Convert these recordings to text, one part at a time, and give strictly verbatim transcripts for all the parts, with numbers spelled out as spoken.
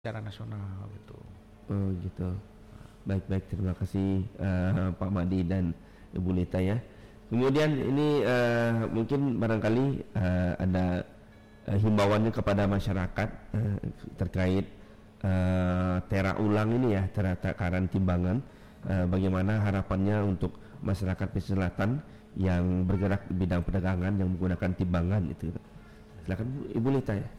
secara nasional gitu. Oh gitu. Baik-baik, terima kasih uh, Pak Madi dan Ibu Lita ya. Kemudian ini uh, mungkin barangkali uh, ada uh, himbauannya kepada masyarakat uh, terkait uh, tera ulang ini ya, tera takaran timbangan. Uh, bagaimana harapannya untuk masyarakat pesisir selatan yang bergerak di bidang perdagangan yang menggunakan timbangan itu. Silakan Ibu Lita ya.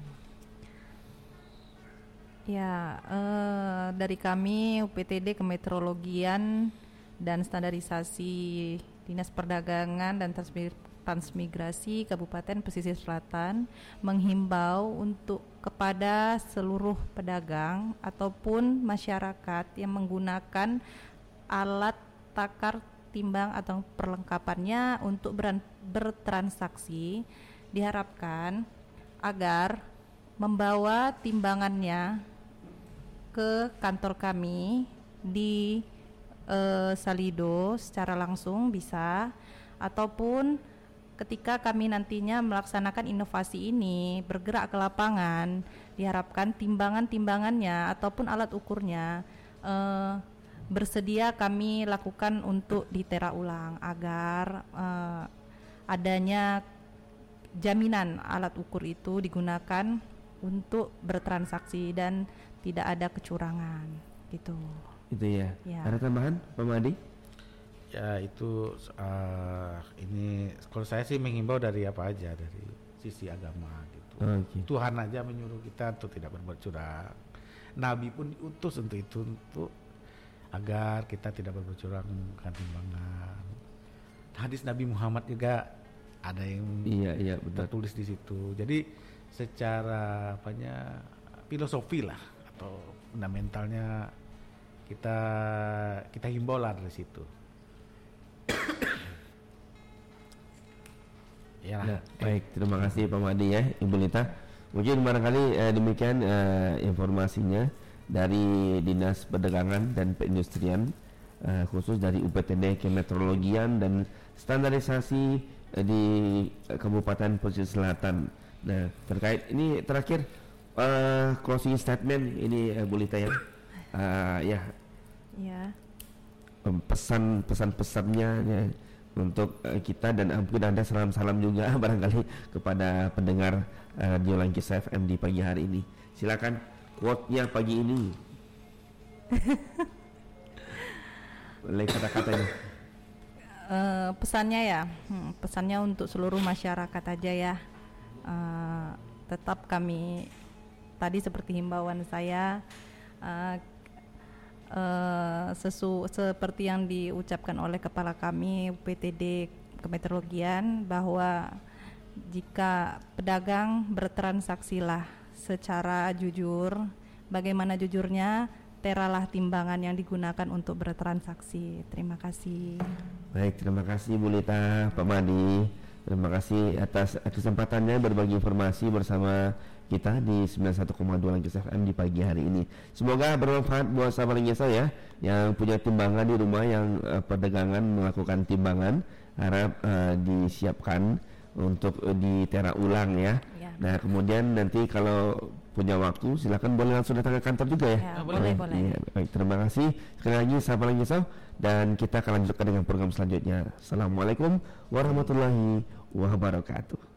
Ya, eh, dari kami U P T D Kemeteorologian dan Standarisasi Dinas Perdagangan dan Transmi- Transmigrasi Kabupaten Pesisir Selatan menghimbau untuk kepada seluruh pedagang ataupun masyarakat yang menggunakan alat takar timbang atau perlengkapannya untuk beran- bertransaksi, diharapkan agar membawa timbangannya ke kantor kami di uh, Salido secara langsung bisa, ataupun ketika kami nantinya melaksanakan inovasi ini bergerak ke lapangan, diharapkan timbangan-timbangannya ataupun alat ukurnya uh, bersedia kami lakukan untuk ditera ulang agar uh, adanya jaminan alat ukur itu digunakan untuk bertransaksi dan tidak ada kecurangan gitu. Itu ya. Ya. Ada tambahan Pak Madi? Ya itu uh, ini kalau saya sih menghimbau dari apa aja, dari sisi agama gitu. Okay. Tuhan aja menyuruh kita untuk tidak berbuat curang. Nabi pun diutus untuk itu, untuk agar kita tidak berbuat curang dengan timbangan. Hadis Nabi Muhammad juga ada yang iya, iya, betul. tertulis di situ. Jadi secara apanya filosofi lah atau fundamentalnya kita kita himbau lah dari situ. Ya, nah, baik, terima kasih Pak Madi ya, Ibu Lita. Mungkin barangkali eh, demikian eh, informasinya dari Dinas Perdagangan dan Perindustrian, eh, khusus dari U P T D Kemeteorologian dan Standarisasi eh, di eh, Kabupaten Pesisir Selatan. Nah, terkait ini terakhir uh, closing statement ini uh, Bu Lita ya. Uh, ya. Ya. Um, pesan pesan pesannya ya, untuk uh, kita dan mungkin ada salam-salam juga barangkali kepada pendengar uh, Radio Langkis F M di pagi hari ini. Silakan quote-nya pagi ini. Boleh kata-katanya. Uh, pesannya ya, hmm, pesannya untuk seluruh masyarakat aja ya. Uh, tetap kami tadi seperti himbauan saya uh, uh, sesu, seperti yang diucapkan oleh kepala kami U P T D Kemeteorologian, bahwa jika pedagang bertransaksilah secara jujur. Bagaimana jujurnya? Teralah timbangan yang digunakan untuk bertransaksi. Terima kasih. Baik, terima kasih Bu Lita, Pak Madi. Terima kasih atas kesempatannya berbagi informasi bersama kita di sembilan puluh satu koma dua Langkis F M di pagi hari ini. Semoga bermanfaat buat sahabat Langkis ya, yang punya timbangan di rumah, yang uh, perdagangan melakukan timbangan, harap uh, disiapkan untuk uh, ditera ulang ya. Ya. Nah, kemudian nanti kalau punya waktu silakan boleh langsung datang ke kantor juga ya. Ya boleh, boleh. Ya, baik, terima kasih sekali lagi sahabat Langkis dan kita akan lanjutkan dengan program selanjutnya. Assalamualaikum warahmatullahi wabarakatuh.